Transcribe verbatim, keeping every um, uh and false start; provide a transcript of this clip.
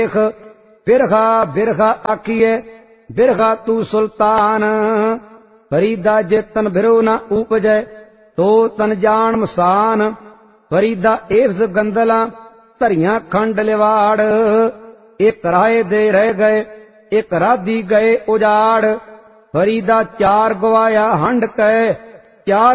बिरखा बिरखा आखिए बिरखा तू सुल्तान। फरीदा जे तन बिरो न उपजै तो तन जान मसान। फरीदा एवस गंदला धरिया खंड लिवाड़। एक राय दे रह गए एक राधी गए उजाड़। फरीदा चार गवाया हंड कै चार